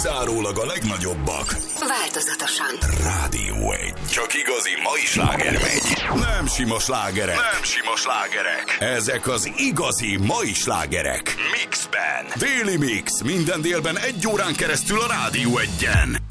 Kizárólag a legnagyobbak. Változatosan. Rádió 1. Csak igazi mai sláger megy. Nem sima slágerek. Nem sima slágerek. Ezek az igazi mai slágerek. Mixben. Déli Mix. Minden délben 1 órán keresztül a Rádió 1-en.